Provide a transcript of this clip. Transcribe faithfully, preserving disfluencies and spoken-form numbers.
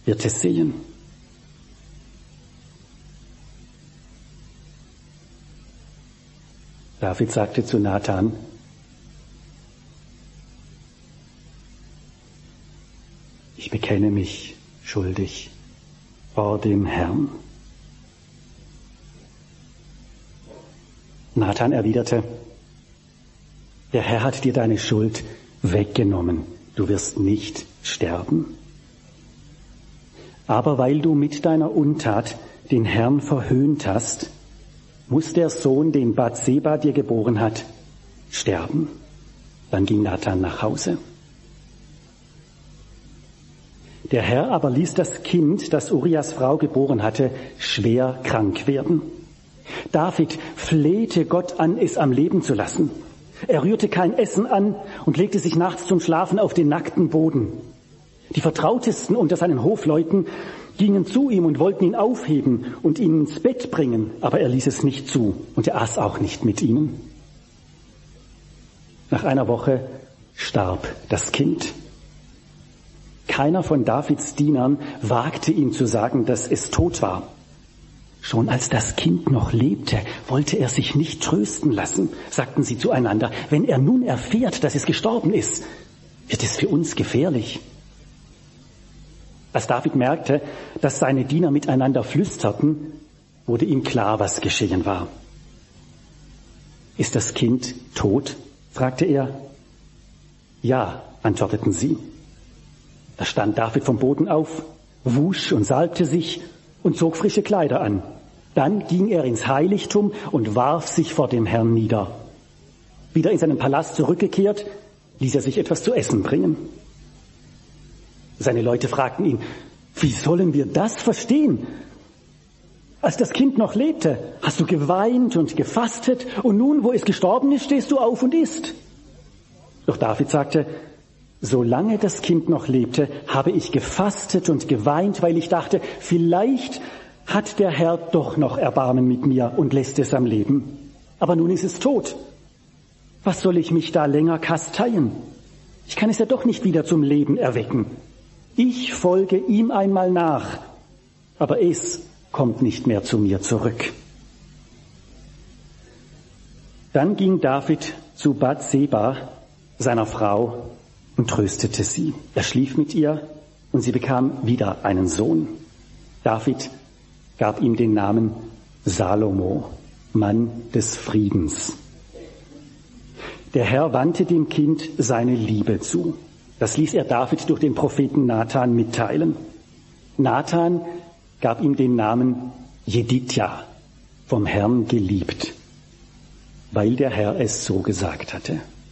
wird es sehen. David sagte zu Nathan: Ich bekenne mich schuldig vor dem Herrn. Nathan erwiderte: Der Herr hat dir deine Schuld weggenommen. Du wirst nicht sterben. Aber weil du mit deiner Untat den Herrn verhöhnt hast, muss der Sohn, den Bathseba dir geboren hat, sterben. Dann ging Nathan nach Hause. Der Herr aber ließ das Kind, das Urias Frau geboren hatte, schwer krank werden. David flehte Gott an, es am Leben zu lassen. Er rührte kein Essen an und legte sich nachts zum Schlafen auf den nackten Boden. Die Vertrautesten unter seinen Hofleuten gingen zu ihm und wollten ihn aufheben und ihn ins Bett bringen, aber er ließ es nicht zu und er aß auch nicht mit ihnen. Nach einer Woche starb das Kind. Keiner von Davids Dienern wagte ihm zu sagen, dass es tot war. Schon als das Kind noch lebte, wollte er sich nicht trösten lassen, sagten sie zueinander. Wenn er nun erfährt, dass es gestorben ist, wird es für uns gefährlich. Als David merkte, dass seine Diener miteinander flüsterten, wurde ihm klar, was geschehen war. Ist das Kind tot? Fragte er. Ja, antworteten sie. Da stand David vom Boden auf, wusch und salbte sich und zog frische Kleider an. Dann ging er ins Heiligtum und warf sich vor dem Herrn nieder. Wieder in seinen Palast zurückgekehrt, ließ er sich etwas zu essen bringen. Seine Leute fragten ihn: Wie sollen wir das verstehen? Als das Kind noch lebte, hast du geweint und gefastet und nun, wo es gestorben ist, stehst du auf und isst. Doch David sagte: Solange das Kind noch lebte, habe ich gefastet und geweint, weil ich dachte, vielleicht hat der Herr doch noch Erbarmen mit mir und lässt es am Leben. Aber nun ist es tot. Was soll ich mich da länger kasteien? Ich kann es ja doch nicht wieder zum Leben erwecken. Ich folge ihm einmal nach, aber es kommt nicht mehr zu mir zurück. Dann ging David zu Bathseba, seiner Frau, und tröstete sie. Er schlief mit ihr und sie bekam wieder einen Sohn. David gab ihm den Namen Salomo, Mann des Friedens. Der Herr wandte dem Kind seine Liebe zu. Das ließ er David durch den Propheten Nathan mitteilen. Nathan gab ihm den Namen Jedidja, vom Herrn geliebt, weil der Herr es so gesagt hatte.